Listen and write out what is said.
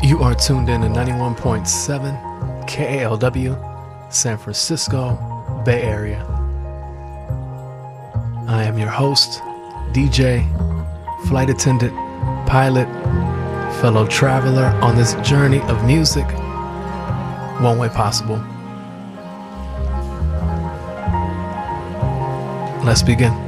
You are tuned in to 91.7 KALW, San Francisco, Bay Area. I am your host, DJ, flight attendant, pilot, fellow traveler on this journey of music, one way possible. Let's begin.